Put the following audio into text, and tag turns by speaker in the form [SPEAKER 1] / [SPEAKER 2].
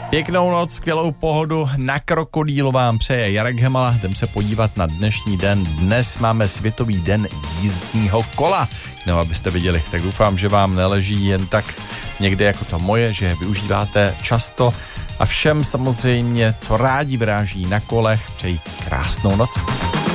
[SPEAKER 1] Pěknou noc, skvělou pohodu na Krokodýlu vám přeje Jarek Hemala. Jdem se podívat na dnešní den. Dnes máme Světový den jízdního kola. No, abyste viděli, tak doufám, že vám neleží jen tak někde jako to moje, že využíváte často. A všem samozřejmě, co rádi vráží na kolech, přeji krásnou noc.